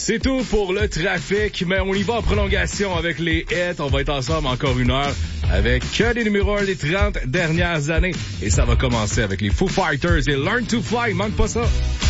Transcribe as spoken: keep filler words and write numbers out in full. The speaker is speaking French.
C'est tout pour le trafic, mais on y va en prolongation avec les hits. On va être ensemble encore une heure avec que des numéros un des trente dernières années. Et ça va commencer avec les Foo Fighters et Learn to Fly. Manque pas ça.